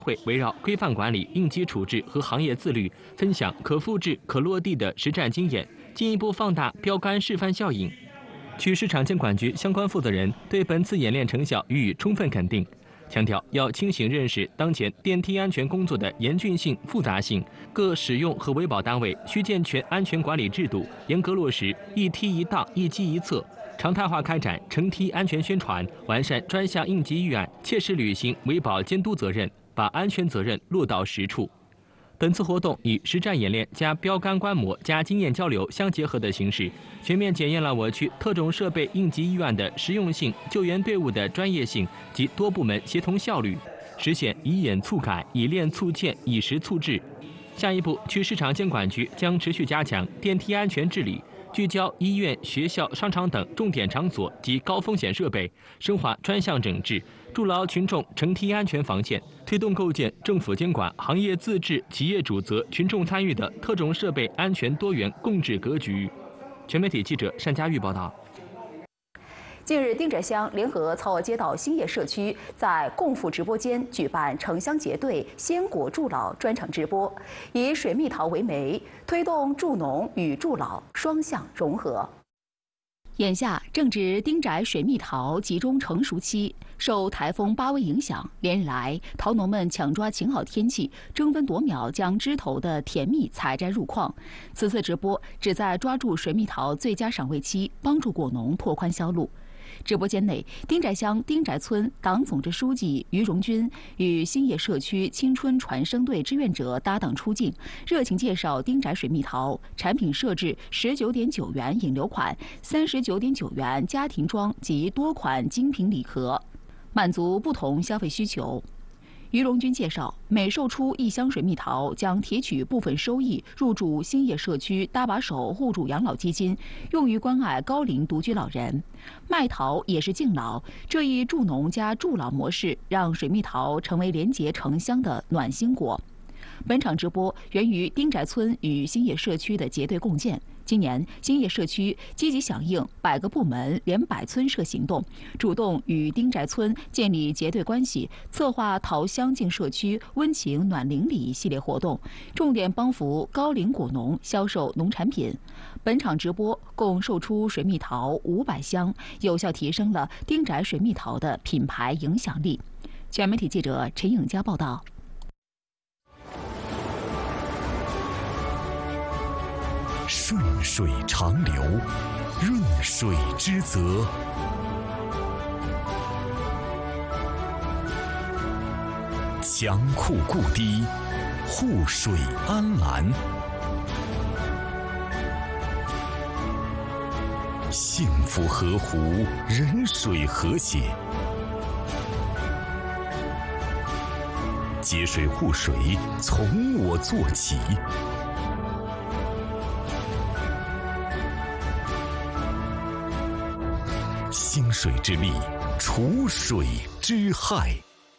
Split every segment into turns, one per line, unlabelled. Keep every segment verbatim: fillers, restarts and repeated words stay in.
会围绕规范管理、应急处置和行业自律，分享可复制、可落地的实战经验，进一步放大标杆示范效应。区市场监管局相关负责人对本次演练成效予以充分肯定，强调要清醒认识当前电梯安全工作的严峻性、复杂性，各使用和维保单位需健全安全管理制度，严格落实一梯一档、一机一策。常态化开展乘梯安全宣传，完善专项应急预案，切实履行维保监督责任，把安全责任落到实处。本次活动以实战演练加标杆观摩加经验交流相结合的形式，全面检验了我区特种设备应急预案的实用性、救援队伍的专业性及多部门协同效率，实现以演促改、以练促建、以实促制。下一步，区市场监管局将持续加强电梯安全治理，聚焦医院、学校、商场等重点场所及高风险设备，深化专项整治，筑牢群众乘梯安全防线，推动构建政府监管、行业自治、企业主责、群众参与的特种设备安全多元共治格局。全媒体记者单佳玉报道。
近日，丁寨乡联合曹娥街道兴业社区在共富直播间举办城乡结对鲜果助老专场直播，以水蜜桃为媒，推动助农与助老双向融合。眼下正值丁寨水蜜桃集中成熟期，受台风巴威影响，连日来桃农们抢抓晴好天气，争分夺秒将枝头的甜蜜采摘入矿。此次直播旨在抓住水蜜桃最佳赏味期，帮助果农拓宽销路。直播间内，丁寨乡丁寨村党总支书记于荣军与兴业社区青春传声队志愿者搭档出镜，热情介绍丁寨水蜜桃产品设置十九点九元引流款、三十九点九元家庭装及多款精品礼盒，满足不同消费需求。于荣军介绍，每售出一箱水蜜桃，将提取部分收益入驻兴业社区搭把手互助养老基金，用于关爱高龄独居老人。卖桃也是敬老，这一助农加助老模式，让水蜜桃成为联结城乡的暖心果。本场直播源于丁寨村与兴业社区的结对共建。今年，兴业社区积极响应百个部门联百村社行动，主动与丁寨村建立结对关系，策划桃乡进社区温情暖邻里系列活动，重点帮扶高龄果农销售农产品。本场直播共售出水蜜桃五百箱，有效提升了丁寨水蜜桃的品牌影响力。全媒体记者陈颖佳报道。
顺水长流，润水之泽。强库固堤，护水安澜。幸福河湖，人水和谐。节水护水，从我做起。兴水之力，除水之害。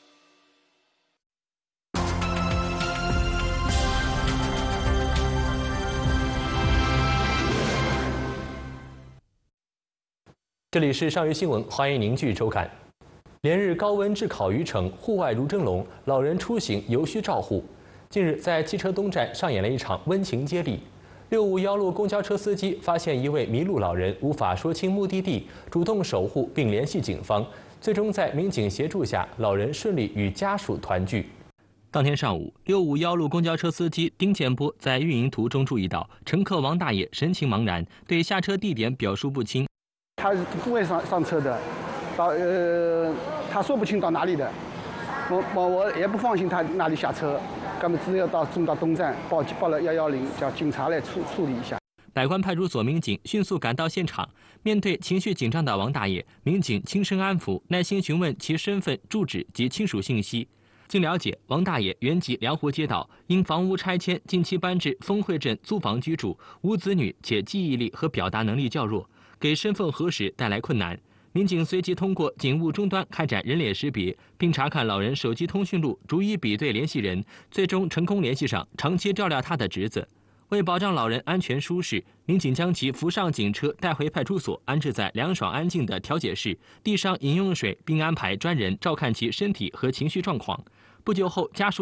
这里是上虞新闻，欢迎您继续收看。连日高温炙烤渔城，户外如蒸笼，老人出行尤需照护。近日，在汽车东站上演了一场温情接力。六五幺路公交车司机发现一位迷路老人无法说清目的地，主动守护并联系警方，最终在民警协助下，老人顺利与家属团聚。当天上午，六五幺路公交车司机丁建波在运营途中注意到乘客王大爷神情茫然，对下车地点表述不清。
他是不会上上车的，到呃，他说不清到哪里的，我我我也不放心他哪里下车。他们只有到送到东站报报了幺幺零，叫警察来处处理一下。
百官派出所民警迅速赶到现场，面对情绪紧张的王大爷，民警轻声安抚，耐心询问其身份、住址及亲属信息。经了解，王大爷原籍辽湖街道，因房屋拆迁，近期搬至丰汇镇租房居住，无子女，且记忆力和表达能力较弱，给身份核实带来困难。民警随即通过警务终端开展人脸识别，并查看老人手机通讯录，逐一比对联系人，最终成功联系上长期照料他的侄子。为保障老人安全舒适，民警将其扶上警车带回派出所，安置在凉爽安静的调解室，递上饮用水，并安排专人照看其身体和情绪状况。 不久后，家属